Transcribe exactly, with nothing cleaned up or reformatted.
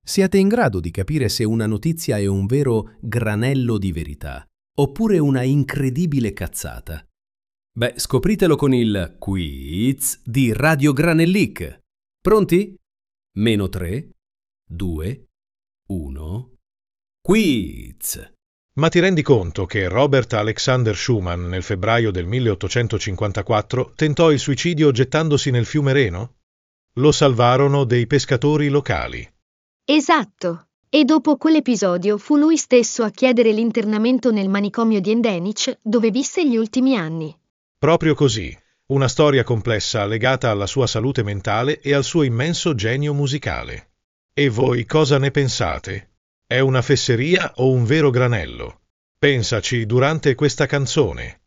Siete in grado di capire se una notizia è un vero granello di verità oppure una incredibile cazzata? Beh, scopritelo con il quiz di Radio Granellic. Pronti? Meno tre, due, uno. Quiz! Ma ti rendi conto che Robert Alexander Schumann nel febbraio del milleottocentocinquantaquattro tentò il suicidio gettandosi nel fiume Reno? Lo salvarono dei pescatori locali. Esatto. E dopo quell'episodio fu lui stesso a chiedere l'internamento nel manicomio di Endenich, dove visse gli ultimi anni. Proprio così, una storia complessa legata alla sua salute mentale e al suo immenso genio musicale. E voi cosa ne pensate? È una fesseria o un vero granello? Pensaci durante questa canzone.